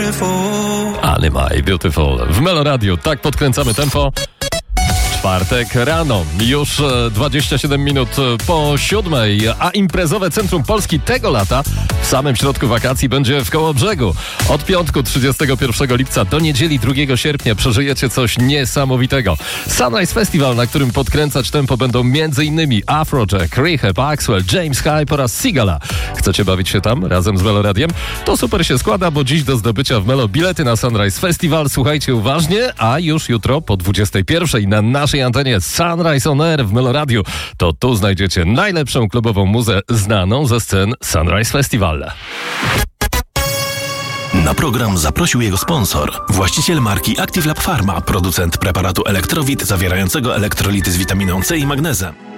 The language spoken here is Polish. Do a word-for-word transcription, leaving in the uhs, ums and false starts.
beautiful. Ale my beautiful. W Melo Radio tak podkręcamy tempo. Czwartek rano, już dwadzieścia siedem minut po siódmej, a imprezowe Centrum Polski tego lata w samym środku wakacji będzie w Kołobrzegu. Od piątku trzydziestego pierwszego lipca do niedzieli drugiego sierpnia przeżyjecie coś niesamowitego. Sunrise Festival, na którym podkręcać tempo będą m.in. Afrojack, Rehab, Axwell, James Hype oraz Sigala. Chcecie bawić się tam razem z Melo Radiem? To super się składa, bo dziś do zdobycia w Melo bilety na Sunrise Festival. Słuchajcie uważnie, a już jutro po dwudziestej pierwszej na naszej antenie Sunrise on Air w Melo Radio. To tu znajdziecie najlepszą klubową muzę znaną ze scen Sunrise Festival. Na program zaprosił jego sponsor, właściciel marki Active Lab Pharma, producent preparatu Elektrowit zawierającego elektrolity z witaminą C i magnezem.